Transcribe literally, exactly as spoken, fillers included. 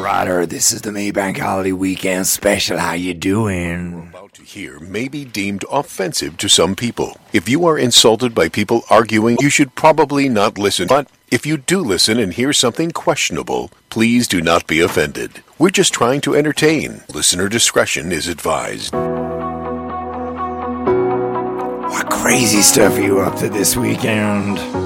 Ryder. This is the Maybank Holiday Weekend Special. How you doing? About to hear may be deemed offensive to some people. If you are insulted by people arguing, you should probably not listen. But if you do listen and hear something questionable, please do not be offended. We're just trying to entertain. Listener discretion is advised. What crazy stuff are you up to this weekend?